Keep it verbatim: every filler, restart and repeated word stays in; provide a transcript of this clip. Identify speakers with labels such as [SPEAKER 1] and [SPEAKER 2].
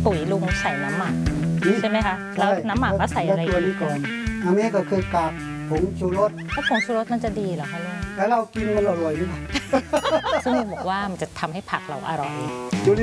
[SPEAKER 1] ปุ๋ยลุงใส่น้ำหมักใช่ไหมคะแล้วน้ำหมักก็ใส่อะไรอีกตัวนี้ก่อน
[SPEAKER 2] อันนี้ก็คือกากผงชูรส
[SPEAKER 1] ถ้าผงชูรสมันจะดีเหรอคะลุง
[SPEAKER 2] แล้วเรากินมันอร่อยหรือเปล่า
[SPEAKER 1] ซึ่งลุงบอกว่ามันจะทำให้ผักเราอร่อย